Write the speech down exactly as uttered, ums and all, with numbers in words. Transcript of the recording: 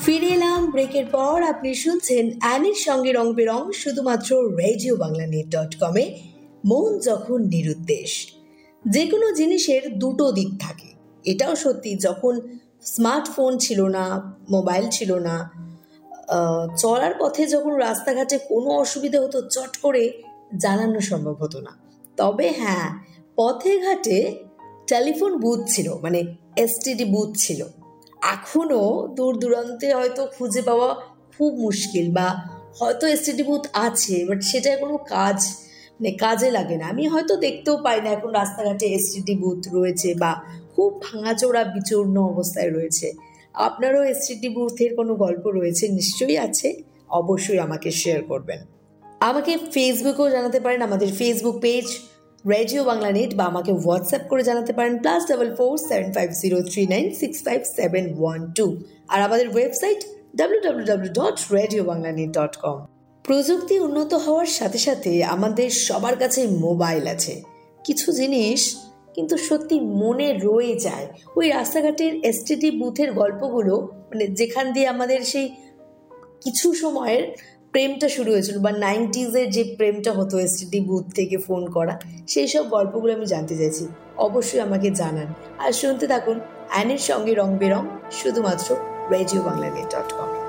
ফিরে এলাম ব্রেকের পর। আপনি শুনছেন অ্যানির সঙ্গে রং বেরং, শুধুমাত্র রেডিও বাংলা নেট ডট কমে। মন যখন নিরুদ্দেশ। যে কোনো জিনিসের দুটো দিক থাকে, এটাও সত্যি। যখন স্মার্টফোন ছিল না, মোবাইল ছিল না, চলার পথে যখন রাস্তাঘাটে কোনো অসুবিধা হতো চট করে জানানো সম্ভব হতো না। তবে হ্যাঁ, পথে ঘাটে টেলিফোন বুথ ছিল, মানে এসটিডি বুথ ছিল। এখনও দূর দূরান্তে হয়তো খুঁজে পাওয়া খুব মুশকিল, বা হয়তো এসটিডি বুথ আছে, বাট সেটা কোনো কাজ মানে কাজে লাগে না। আমি হয়তো দেখতেও পাই না এখন রাস্তাঘাটে এসটিডি বুথ রয়েছে, বা খুব ভাঙাচোরা বিচূর্ণ অবস্থায় রয়েছে। আপনারও এসটিডি বুথের কোনো গল্প রয়েছে? নিশ্চয়ই আছে, অবশ্যই আমাকে শেয়ার করবেন। আমাকে ফেসবুকেও জানাতে পারেন, আমাদের Facebook page radio Bangla net, বা আমাকে হোয়াটসঅ্যাপ করে জানাতে পারেন plus double four seven five zero three nine six five seven one two. আর আমাদের website W W W dot radio Bangla net dot com. প্রযুক্তি উন্নত হওয়ার সাথে সাথে আমাদের সবার কাছে মোবাইল আছে। কিছু জিনিস কিন্তু সত্যি মনে রয়ে যায়। ওই রাস্তাঘাটের এসটিডি বুথের গল্পগুলো, মানে যেখান দিয়ে আমাদের সেই কিছু সময়ের প্রেমটা শুরু হয়েছিল, বা নাইনটিজের যে প্রেমটা হতো এসটিডি বুথ থেকে ফোন করা, সেই সব গল্পগুলো আমি জানতে চাইছি। অবশ্যই আমাকে জানান। আর শুনতে থাকুন অ্যানির সঙ্গে রং বেরং, শুধুমাত্র radio Bangla net dot com.